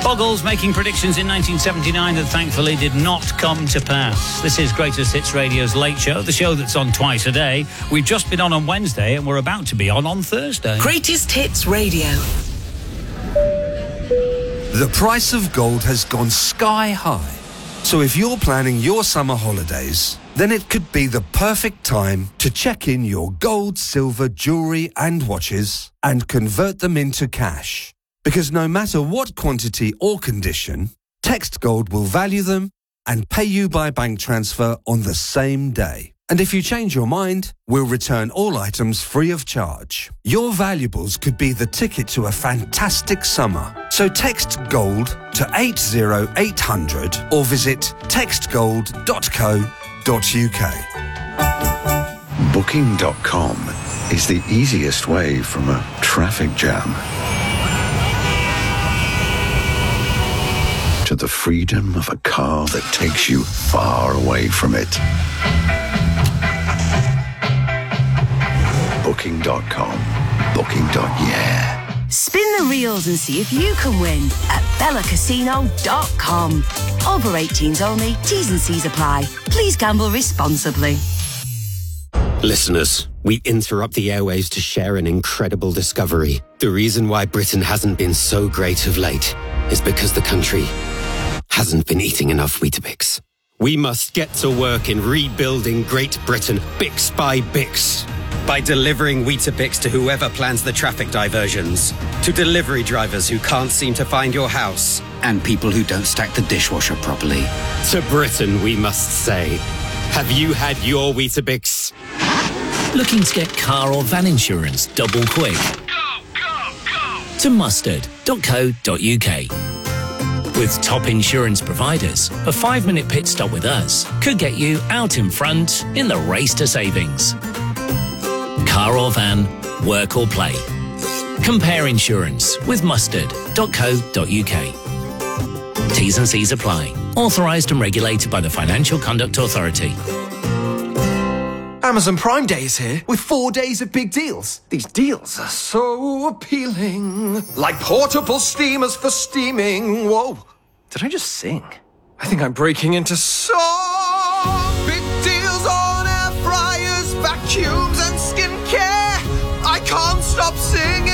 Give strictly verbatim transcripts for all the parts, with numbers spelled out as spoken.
Poggles making predictions in nineteen seventy-nine that thankfully did not come to pass. This is Greatest Hits Radio's Late Show, the show that's on twice a day. We've just been on on Wednesday and we're about to be on on Thursday. Greatest Hits Radio. The price of gold has gone sky high. So if you're planning your summer holidays, then it could be the perfect time to check in your gold, silver, jewellery and watches and convert them into cash. Because no matter what quantity or condition, Text Gold will value them and pay you by bank transfer on the same day. And if you change your mind, we'll return all items free of charge. Your valuables could be the ticket to a fantastic summer. So text GOLD to eight zero eight hundred or visit text gold dot co dot uk. Booking dot com is the easiest way from a traffic jam to the freedom of a car that takes you far away from it. Booking dot com. Booking. Yeah. Spin the reels and see if you can win at bella casino dot com. Over eighteens only. T's and C's apply. Please gamble responsibly. Listeners, we interrupt the airwaves to share an incredible discovery. The reason why Britain hasn't been so great of late is because the country hasn't been eating enough Weetabix. We must get to work in rebuilding Great Britain, Bix by Bix. By delivering Weetabix to whoever plans the traffic diversions, to delivery drivers who can't seem to find your house, and people who don't stack the dishwasher properly. To Britain, we must say, have you had your Weetabix? Looking to get car or van insurance double quick? Go, go, go! To mustard dot co dot uk. With top insurance providers, a five-minute pit stop with us could get you out in front in the race to savings. Car or van, work or play. Compare insurance with mustard dot co dot uk. T's and C's apply. Authorised and regulated by the Financial Conduct Authority. Amazon Prime Day is here with four days of big deals. These deals are so appealing. Like portable steamers for steaming. Whoa, did I just sing? I think I'm breaking into song. Big deals on air fryers, vacuums and skincare. I can't stop singing.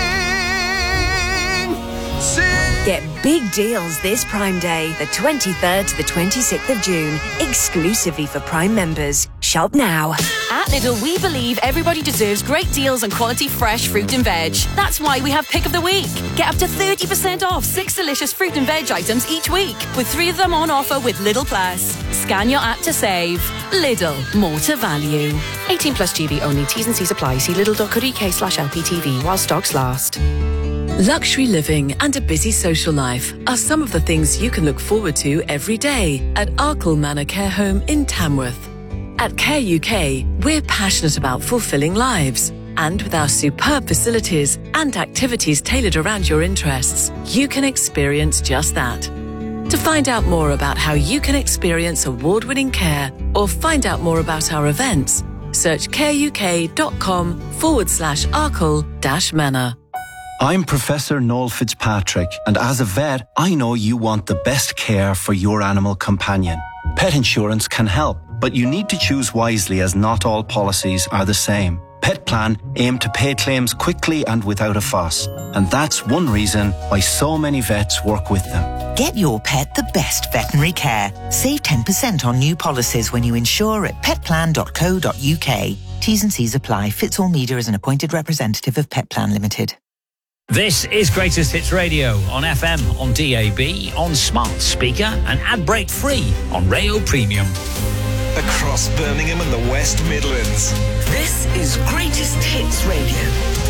Sing. Get big deals this Prime Day, the twenty-third to the twenty-sixth of June, exclusively for Prime members. Shop now. At Lidl, we believe everybody deserves great deals on quality fresh fruit and veg. That's why we have Pick of the Week. Get up to thirty percent off six delicious fruit and veg items each week, with three of them on offer with Lidl Plus. Scan your app to save. Lidl, more to value. eighteen plus G B only. T's and C's apply. See lidl dot co dot uk slash L P T V while stocks last. Luxury living and a busy social life are some of the things you can look forward to every day at Arkle Manor Care Home in Tamworth. At Care U K, we're passionate about fulfilling lives. And with our superb facilities and activities tailored around your interests, you can experience just that. To find out more about how you can experience award-winning care or find out more about our events, search careuk.com forward slash Arkle dash Manor. I'm Professor Noel Fitzpatrick, and as a vet, I know you want the best care for your animal companion. Pet insurance can help, but you need to choose wisely as not all policies are the same. Petplan aim to pay claims quickly and without a fuss, and that's one reason why so many vets work with them. Get your pet the best veterinary care. Save ten percent on new policies when you insure at petplan dot co dot uk. T's and C's apply. Fitz Media is an appointed representative of Petplan Limited. This is Greatest Hits Radio on F M, on D A B, on smart speaker and ad break free on Rayo Premium. Across Birmingham and the West Midlands. This is Greatest Hits Radio.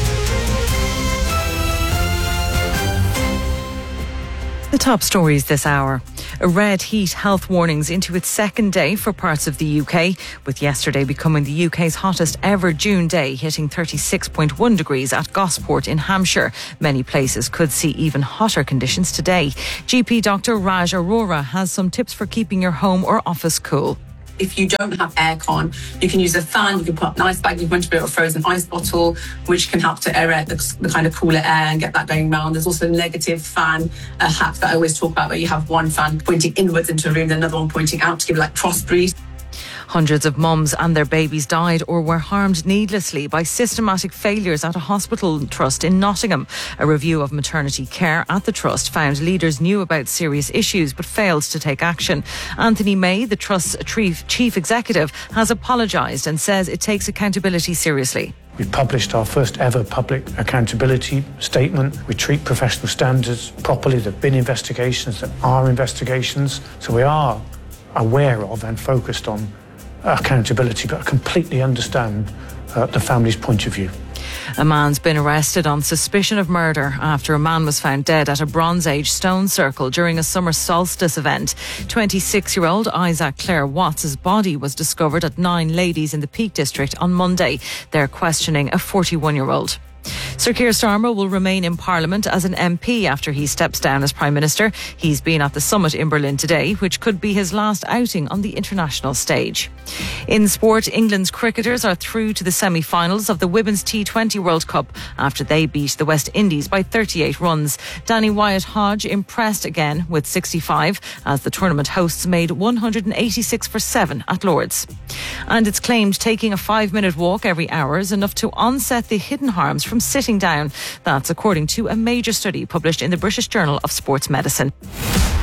The top stories this hour. A red heat health warnings into its second day for parts of the U K, with yesterday becoming the U K's hottest ever June day, hitting thirty-six point one degrees at Gosport in Hampshire. Many places could see even hotter conditions today. G P Doctor Raj Arora has some tips for keeping your home or office cool. If you don't have aircon, you can use a fan, you can put an ice bag, you can put a frozen ice bottle, which can help to aerate the, the kind of cooler air and get that going round. There's also a negative fan a hack that I always talk about, where you have one fan pointing inwards into a room, then another one pointing out to give like cross breeze. Hundreds of mums and their babies died or were harmed needlessly by systematic failures at a hospital trust in Nottingham. A review of maternity care at the trust found leaders knew about serious issues but failed to take action. Anthony May, the trust's chief executive, has apologised and says it takes accountability seriously. We've published our first ever public accountability statement. We treat professional standards properly. There have been investigations, there are investigations. So we are aware of and focused on accountability, but I completely understand uh, the family's point of view. A man's been arrested on suspicion of murder after a man was found dead at a Bronze Age stone circle during a summer solstice event. twenty-six-year-old Isaac Clare Watts' body was discovered at Nine Ladies in the Peak District on Monday. They're questioning a forty-one-year-old. Sir Keir Starmer will remain in Parliament as an M P after he steps down as Prime Minister. He's been at the summit in Berlin today, which could be his last outing on the international stage. In sport, England's cricketers are through to the semi-finals of the Women's T twenty World Cup after they beat the West Indies by thirty-eight runs. Danny Wyatt-Hodge impressed again with sixty-five as the tournament hosts made one hundred eighty-six for seven at Lord's. And it's claimed taking a five-minute walk every hour is enough to onset the hidden harms from sitting down. That's according to a major study published in the British Journal of Sports Medicine.